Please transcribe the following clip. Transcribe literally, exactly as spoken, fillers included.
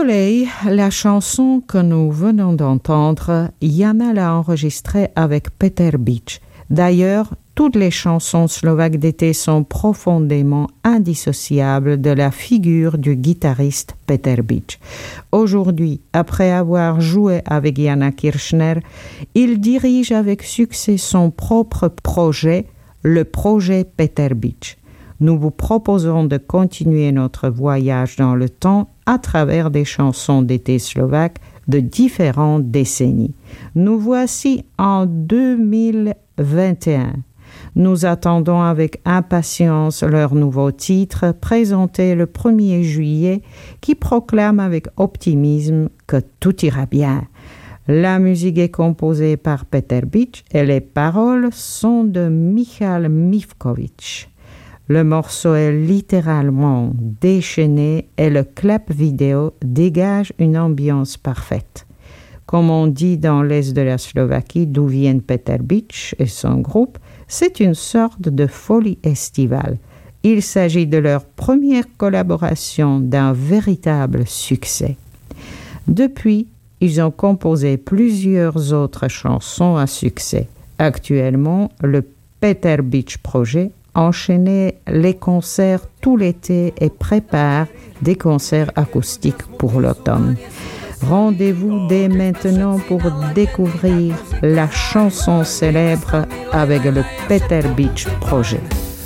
Soleil, la chanson que nous venons d'entendre, Jana l'a enregistrée avec Peter Bič. D'ailleurs, toutes les chansons slovaques d'été sont profondément indissociables de la figure du guitariste Peter Bič. Aujourd'hui, après avoir joué avec Jana Kirchner, il dirige avec succès son propre projet, le projet Peter Bič. Nous vous proposons de continuer notre voyage dans le temps à travers des chansons d'été slovaques de différentes décennies. Nous voici en deux mille vingt et un. Nous attendons avec impatience leur nouveau titre, présenté le premier juillet, qui proclame avec optimisme que tout ira bien. La musique est composée par Peter Bič et les paroles sont de Michal Mivković. Le morceau est littéralement déchaîné et le clip vidéo dégage une ambiance parfaite. Comme on dit dans l'est de la Slovaquie, d'où viennent Peter Bič et son groupe, c'est une sorte de folie estivale. Il s'agit de leur première collaboration d'un véritable succès. Depuis, ils ont composé plusieurs autres chansons à succès. Actuellement, le Peter Bič Project enchaîne les concerts tout l'été et prépare des concerts acoustiques pour l'automne. Rendez-vous dès maintenant pour découvrir la chanson célèbre avec le Peter Bič Project.